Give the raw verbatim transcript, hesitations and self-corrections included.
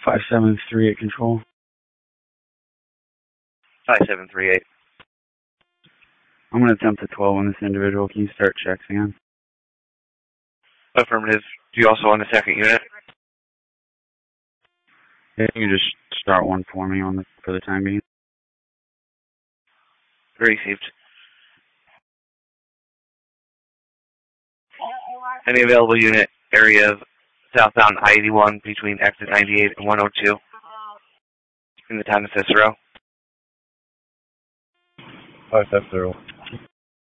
five seven three eight control. five seven three eight. I'm going to attempt a twelve on this individual. Can you start checks again? Affirmative. Do you also want a second unit? Yeah, you can just start one for me on the for the time being. Received. Any available unit area of southbound I eighty-one between exit ninety-eight and one oh two in the town of Cicero? five seven zero.